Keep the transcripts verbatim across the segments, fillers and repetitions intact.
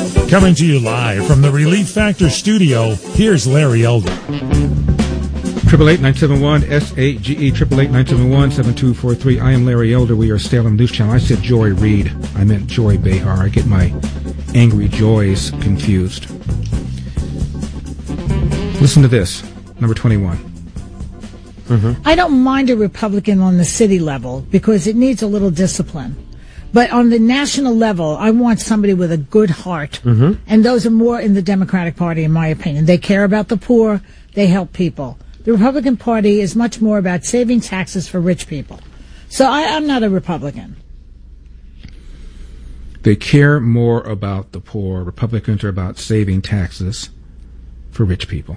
Coming to you live from the Relief Factor studio, here's Larry Elder. Triple eight nine seven one S A G E triple eight nine seven one seven two four three. I am Larry Elder. We are Salem News Channel. I said Joy Reid. I meant Joy Behar. I get my angry joys confused. Listen to this, number twenty-one. Mm-hmm. I don't mind a Republican on the city level because it needs a little discipline. But on the national level, I want somebody with a good heart. Mm-hmm. And those are more in the Democratic Party, in my opinion. They care about the poor. They help people. The Republican Party is much more about saving taxes for rich people. So I, I'm not a Republican. They care more about the poor. Republicans are about saving taxes for rich people.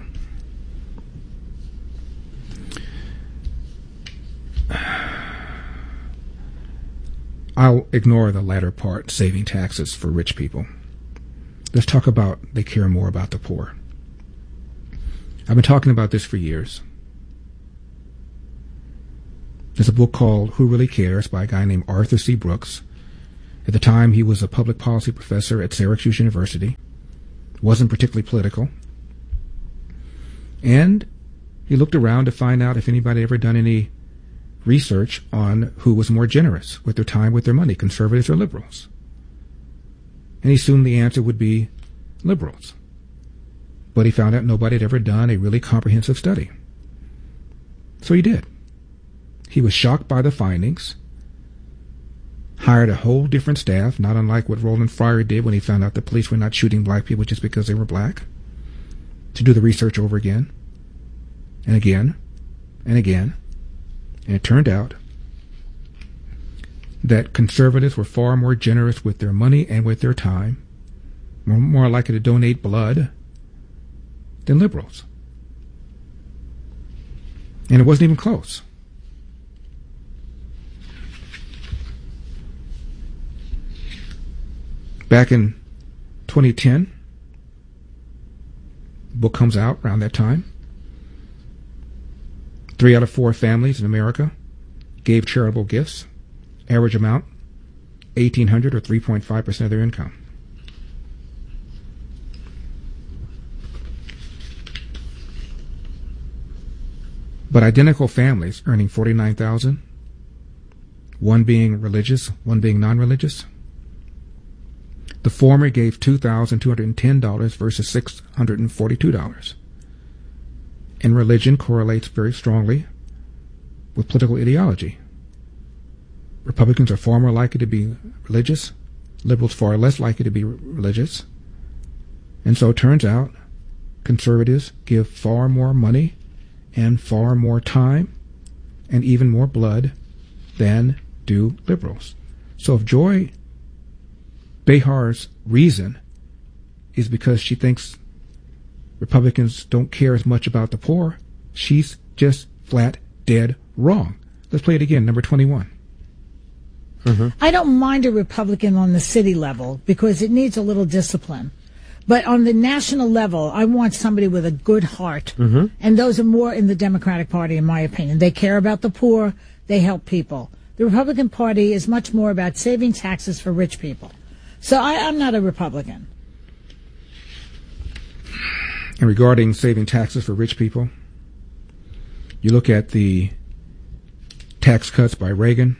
I'll ignore the latter part, saving taxes for rich people. Let's talk about they care more about the poor. I've been talking about this for years. There's a book called Who Really Cares by a guy named Arthur C. Brooks. At the time, he was a public policy professor at Syracuse University. Wasn't particularly political. And he looked around to find out if anybody ever done any research on who was more generous with their time, with their money, conservatives or liberals. And he assumed the answer would be liberals. But he found out nobody had ever done a really comprehensive study. So he did. He was shocked by the findings, hired a whole different staff, not unlike what Roland Fryer did when he found out the police were not shooting black people just because they were black, to do the research over again, and again, and again. And it turned out that conservatives were far more generous with their money and with their time, more, more likely to donate blood than liberals. And it wasn't even close. Back in twenty ten, the book comes out around that time. Three out of four families in America gave charitable gifts. Average amount, eighteen hundred dollars or three point five percent of their income. But identical families earning forty-nine thousand dollars, one being religious, one being non-religious. The former gave two thousand two hundred ten dollars versus six hundred forty-two dollars. And religion correlates very strongly with political ideology. Republicans are far more likely to be religious, liberals far less likely to be religious. And so it turns out conservatives give far more money and far more time and even more blood than do liberals. So if Joy Behar's reason is because she thinks Republicans don't care as much about the poor, she's just flat dead wrong. Let's play it again, number twenty-one. Mm-hmm. I don't mind a Republican on the city level because it needs a little discipline. But on the national level, I want somebody with a good heart. Mm-hmm. And those are more in the Democratic Party, in my opinion. They care about the poor. They help people. The Republican Party is much more about saving taxes for rich people. So I, I'm not a Republican. And regarding saving taxes for rich people, you look at the tax cuts by Reagan,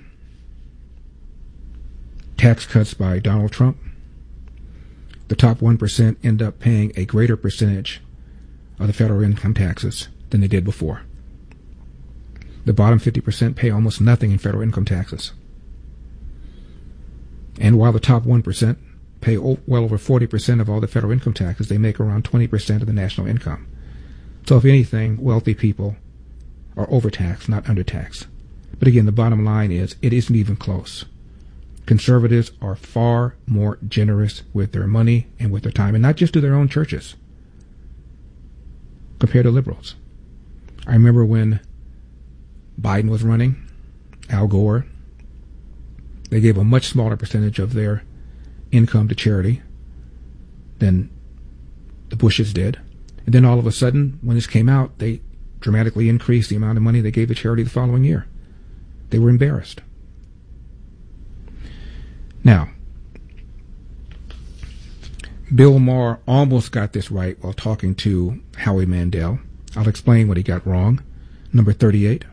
tax cuts by Donald Trump. The top one percent end up paying a greater percentage of the federal income taxes than they did before. The bottom fifty percent pay almost nothing in federal income taxes. And while the top one percent pay well over forty percent of all the federal income taxes, they make around twenty percent of the national income. So if anything, wealthy people are overtaxed, not undertaxed. But again, the bottom line is it isn't even close. Conservatives are far more generous with their money and with their time, and not just to their own churches, compared to liberals. I remember when Biden was running, Al Gore, they gave a much smaller percentage of their income to charity than the Bushes did. And then all of a sudden, when this came out, they dramatically increased the amount of money they gave to charity the following year. They were embarrassed. Now, Bill Maher almost got this right while talking to Howie Mandel. I'll explain what he got wrong. Number thirty-eight.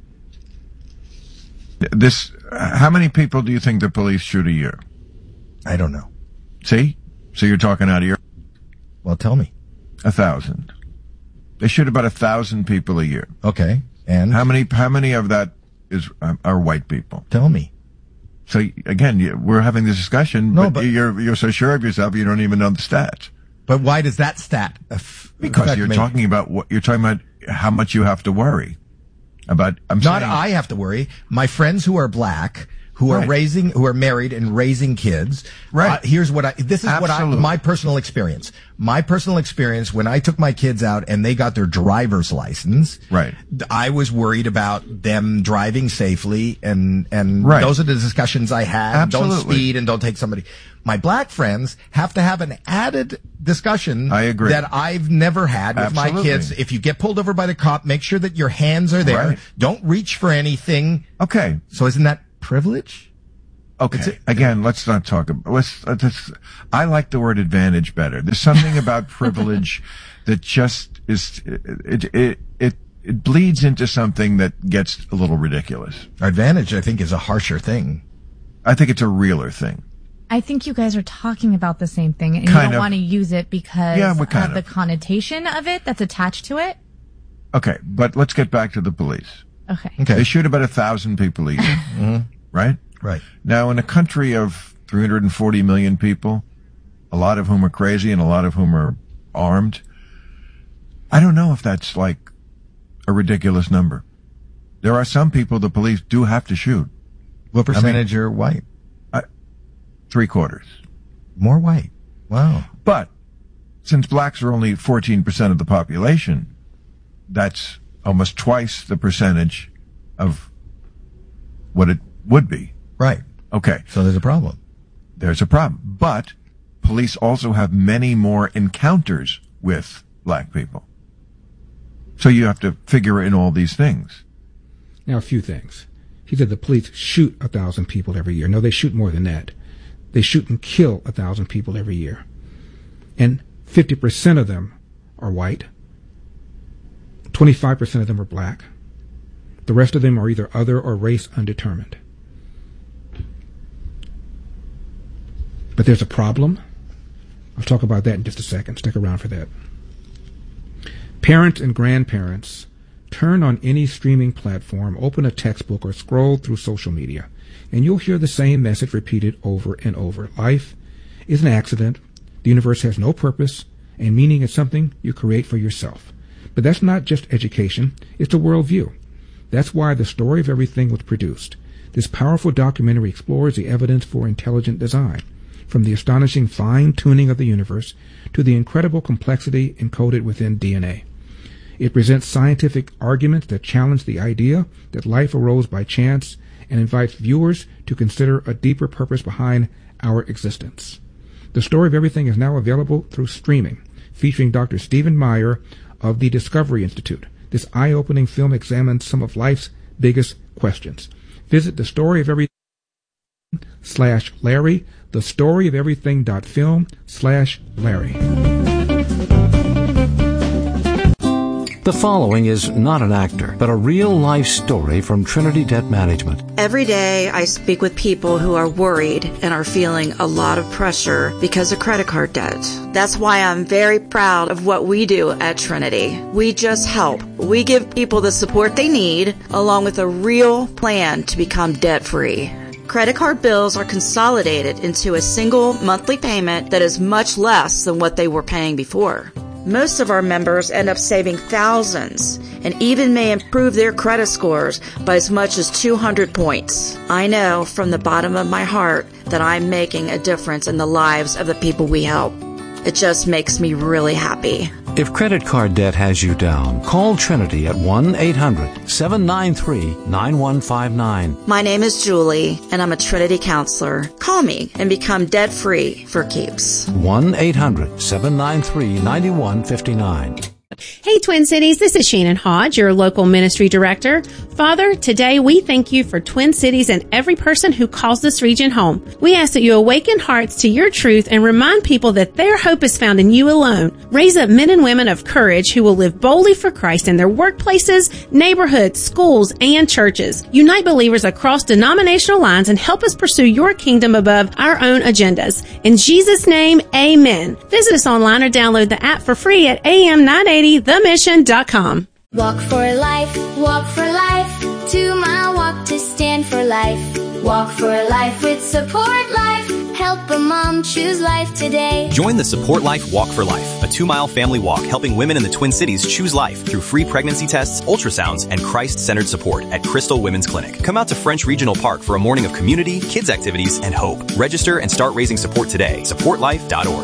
This, how many people do you think the police shoot a year? I don't know. See? So you're talking out of your... Well, tell me. A thousand. They shoot about a thousand people a year. Okay. And? How many, how many of that is, um, are white people? Tell me. So again, you, we're having this discussion, no, but, but you're, you're so sure of yourself, you don't even know the stats. But why does that stat affect Because you're me? talking about what, you're talking about how much you have to worry about. I'm Not saying, I have to worry. My friends who are black, who are Right. raising, who are married and raising kids. Right. Uh, here's what I, this is what I, Absolutely. my personal experience. My personal experience when I took my kids out and they got their driver's license. Right. I was worried about them driving safely and, and Right. those are the discussions I had. Absolutely. Don't speed and don't take somebody. My black friends have to have an added discussion. I agree. That I've never had with my Absolutely. kids. If you get pulled over by the cop, make sure that your hands are there. Right. Don't reach for anything. Okay. So isn't that privilege? Okay. Again, let's not talk about, let's, let's, I like the word advantage better. There's something about privilege that just is, it, it, it, it bleeds into something that gets a little ridiculous. Advantage, I think, is a harsher thing. I think it's a realer thing. I think you guys are talking about the same thing, and Kind you don't of. want to use it because Yeah, we're of kind the of. connotation of it that's attached to it. Okay. But let's get back to the police. Okay. Okay. They shoot about a thousand people a year. Mm-hmm. Right? Right. Now, in a country of three hundred forty million people, a lot of whom are crazy and a lot of whom are armed, I don't know if that's like a ridiculous number. There are some people the police do have to shoot. What percentage are white? Three quarters. More white. Wow. But since blacks are only fourteen percent of the population, that's almost twice the percentage of what it would be. Right. Okay. So there's a problem. There's a problem. But police also have many more encounters with black people. So you have to figure in all these things. Now, a few things. He said the police shoot a thousand people every year. No, they shoot more than that. They shoot and kill a thousand people every year. And fifty percent of them are white. twenty-five percent of them are black. The rest of them are either other or race undetermined. But there's a problem. I'll talk about that in just a second. Stick around for that. Parents and grandparents turn on any streaming platform, open a textbook, or scroll through social media, and you'll hear the same message repeated over and over. Life is an accident. The universe has no purpose, and meaning is something you create for yourself. But that's not just education. It's a worldview. That's why The Story of Everything was produced. This powerful documentary explores the evidence for intelligent design, from the astonishing fine-tuning of the universe to the incredible complexity encoded within D N A. It presents scientific arguments that challenge the idea that life arose by chance and invites viewers to consider a deeper purpose behind our existence. The Story of Everything is now available through streaming, featuring Doctor Stephen Meyer of the Discovery Institute. This eye-opening film examines some of life's biggest questions. Visit the story of everything slash Larry, the story of everything dot film slash Larry. The following is not an actor, but a real-life story from Trinity Debt Management. Every day I speak with people who are worried and are feeling a lot of pressure because of credit card debt. That's why I'm very proud of what we do at Trinity. We just help. We give people the support they need, along with a real plan to become debt-free. Credit card bills are consolidated into a single monthly payment that is much less than what they were paying before. Most of our members end up saving thousands and even may improve their credit scores by as much as two hundred points. I know from the bottom of my heart that I'm making a difference in the lives of the people we help. It just makes me really happy. If credit card debt has you down, call Trinity at one eight hundred seven nine three nine one five nine. My name is Julie, and I'm a Trinity counselor. Call me and become debt-free for keeps. one eight hundred seven nine three nine one five nine. Hey, Twin Cities, this is Shannon Hodge, your local ministry director. Father, today we thank you for Twin Cities and every person who calls this region home. We ask that you awaken hearts to your truth and remind people that their hope is found in you alone. Raise up men and women of courage who will live boldly for Christ in their workplaces, neighborhoods, schools, and churches. Unite believers across denominational lines and help us pursue your kingdom above our own agendas. In Jesus' name, amen. Visit us online or download the app for free at a m nine eighty the mission dot com. Walk for life, walk for life, two mile walk to stand for life. Walk for life with Support Life. Help a mom choose life today. Join the Support Life Walk for Life, a two-mile family walk helping women in the Twin Cities choose life through free pregnancy tests, ultrasounds, and Christ-centered support at Crystal Women's Clinic. Come out to French Regional Park for a morning of community, kids activities, and hope. Register and start raising support today. support life dot org.